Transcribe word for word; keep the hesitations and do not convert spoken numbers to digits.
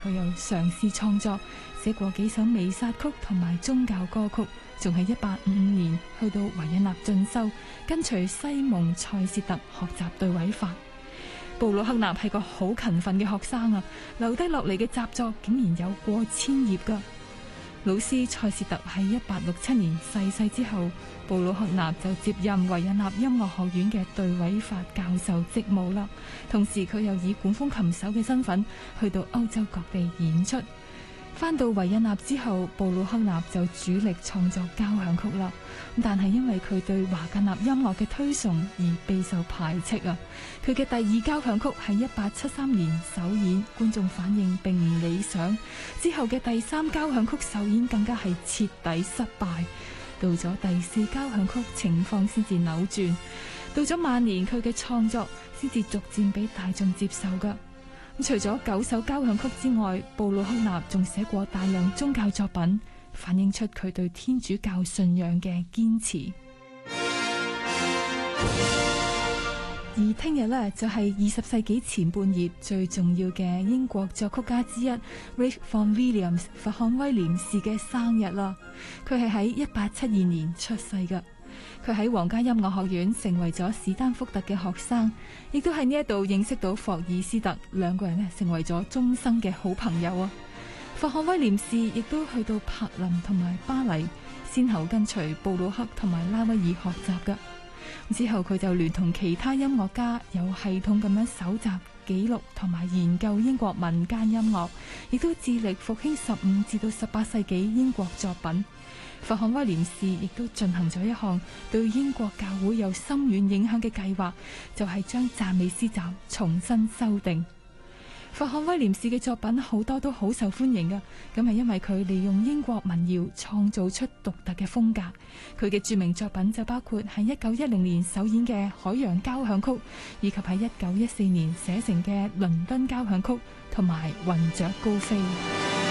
佢又嘗試創作，寫過幾首彌撒曲同埋宗教歌曲，仲喺一八五五年去到維也納進修，跟隨西蒙塞舌特學習對位法。布魯克納係個好勤奮嘅學生啊，留低落嚟嘅習作竟然有過千頁噶。老師塞舌特喺一八六七年逝世之後，布魯克納就接任維也納音樂學院嘅對位法教授職務啦。同時佢又以管風琴手嘅身份去到歐洲各地演出。返到維也納之後，布魯克納就主力創作交響曲啦。但係因為佢對華格納音樂嘅推崇而備受排斥啊。佢嘅第二交響曲喺一八七三年首演，觀眾反應並唔理想。之後嘅第三交響曲首演更加係徹底失敗。到咗第四交響曲，情況先至扭轉。到咗晚年，佢嘅創作先至逐漸俾大眾接受噶。除咗九首交響曲之外，布魯克納仲寫過大量宗教作品，反映出佢對天主教信仰嘅堅持。而聽日呢，就係二十世紀前半葉最重要嘅英國作曲家之一 Ralph Vaughan Williams 弗漢威廉士嘅生日啦。佢係喺一八七二年出世㗎。佢喺皇家音樂學院成為咗史丹福特嘅學生，亦都喺呢一度認識到霍爾斯特，兩個人呢成為咗終生嘅好朋友啊。霍漢威廉士亦都去到柏林同埋巴黎，先後跟隨布魯克同埋拉威爾學習噶。之後佢就聯同其他音樂家有系統咁樣搜集、記錄同埋研究英國民間音樂，亦都致力復興十五至到十八世紀英國作品。霍漢威廉士亦都進行咗一項對英國教會有深遠影響嘅計劃，就係將讚美詩集重新修訂。霍漢威廉士嘅作品好多都好受歡迎嘅，咁係因為佢利用英國民謠創造出獨特嘅風格。佢嘅著名作品就包括喺一九一零年首演嘅《海洋交響曲》，以及喺一九一四年寫成嘅《倫敦交響曲》同埋《雲雀高飛》。